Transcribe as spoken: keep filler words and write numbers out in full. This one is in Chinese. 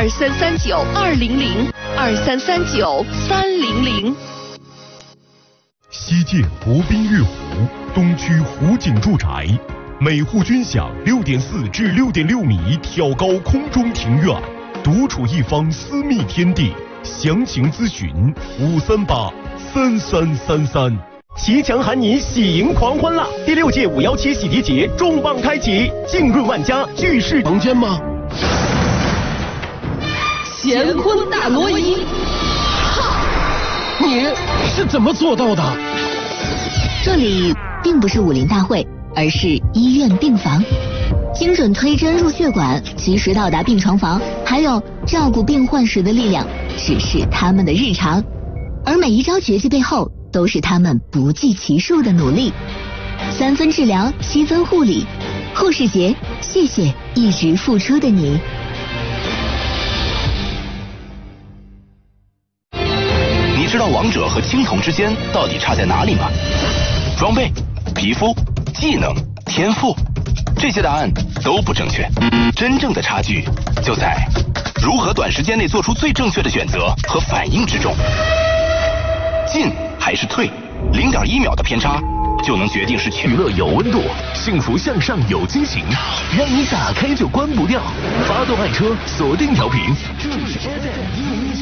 二三三九二零零二三三九三零零。 西涧国宾悦湖东区湖景住宅，每户均享六点四至六点六米挑高空中庭院，独处一方私密天地。详情咨询五三八三三三三。 齐强喊你喜迎狂欢啦！第六届五幺七喜碟节重磅开启，浸润万家，巨室房间吗？ 乾坤大挪移， 你是怎么做到的？ 这里并不是武林大会，而是医院病房。精准推针入血管，及时到达病床房，还有照顾病患时的力量，只是他们的日常。而每一招绝技背后，都是他们不计其数的努力。三分治疗，七分护理。护士节，谢谢一直付出的你。 你知道王者和青铜之间到底差在哪里吗？装备、皮肤、技能、天赋，这些答案都不正确。真正的差距就在如何短时间内做出最正确的选择和反应之中。进还是退，零点一秒的偏差就能决定是娱乐有温度，幸福向上有惊喜，让你打开就关不掉。发动爱车，锁定调频，这里是 F M 一零一九。